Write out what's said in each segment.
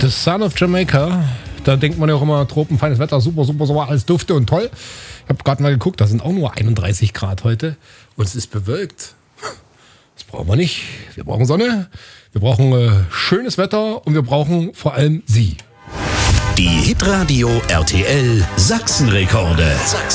Son of Jamaica. Da denkt man ja auch immer, tropenfeines Wetter, super, alles dufte und toll. Ich habe gerade mal geguckt, da sind auch nur 31 Grad heute und es ist bewölkt. Das brauchen wir nicht. Wir brauchen Sonne, wir brauchen schönes Wetter und wir brauchen vor allem Sie. Die Hitradio RTL Sachsenrekorde.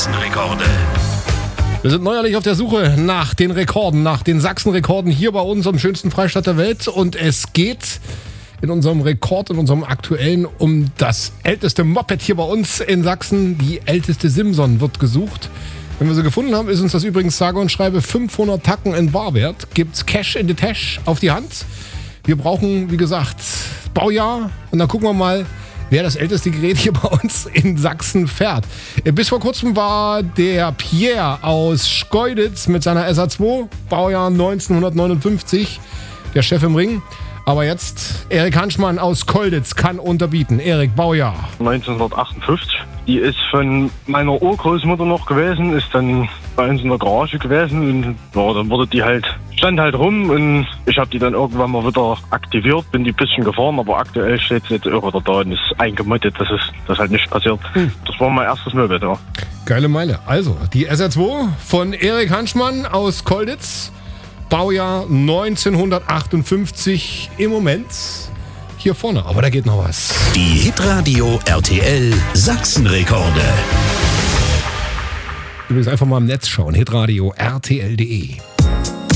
Wir sind neuerlich auf der Suche nach den Rekorden, nach den Sachsenrekorden hier bei uns am schönsten Freistaat der Welt. Und es geht in unserem Rekord, in unserem aktuellen, um das älteste Moped hier bei uns in Sachsen. Die älteste Simson wird gesucht. Wenn wir sie gefunden haben, ist uns das übrigens sage und schreibe 500 Tacken in Barwert. Gibt's Cash in the Tash auf die Hand. Wir brauchen, wie gesagt, Baujahr. Und dann gucken wir mal, wer das älteste Gerät hier bei uns in Sachsen fährt. Bis vor kurzem war der Pierre aus Schkeuditz mit seiner SA2, Baujahr 1959, der Chef im Ring. Aber jetzt Erik Hanschmann aus Kolditz kann unterbieten. Erik, Baujahr. 1958. Die ist von meiner Urgroßmutter noch gewesen, ist dann bei uns in der Garage gewesen und ja, dann wurde die halt, stand halt rum und ich habe die dann irgendwann mal wieder aktiviert, bin die ein bisschen gefahren, aber aktuell steht sie jetzt auch wieder da und ist eingemottet, dass das halt nicht passiert. Das war mein erstes Moped, ja. Geile Meile. Also, die SR2 von Erik Hanschmann aus Kolditz, Baujahr 1958, im Moment hier vorne, aber da geht noch was. Die Hitradio RTL Sachsenrekorde. Übrigens einfach mal im Netz schauen, hitradio rtl.de.